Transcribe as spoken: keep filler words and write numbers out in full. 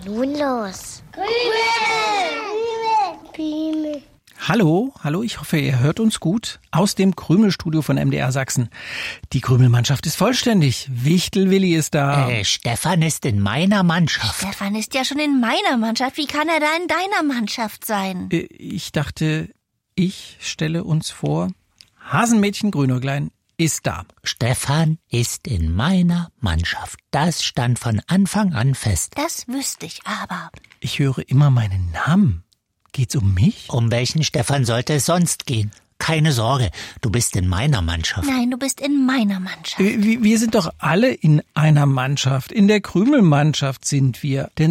nun los? Krümel! Krümel! Hallo, hallo, ich hoffe, ihr hört uns gut. Aus dem Krümelstudio von M D R Sachsen. Die Krümelmannschaft ist vollständig. Wichtel-Willi ist da. Äh, Stefan ist in meiner Mannschaft. Stefan ist ja schon in meiner Mannschaft. Wie kann er da in deiner Mannschaft sein? Äh, Ich dachte, ich stelle uns vor. Hasenmädchen Grünäuglein ist da. Stefan ist in meiner Mannschaft. Das stand von Anfang an fest. Das wüsste ich aber. Ich höre immer meinen Namen. Geht's um mich? Um welchen Stefan sollte es sonst gehen? Keine Sorge, du bist in meiner Mannschaft. Nein, du bist in meiner Mannschaft. Wir wir sind doch alle in einer Mannschaft. In der Krümelmannschaft sind wir. Denn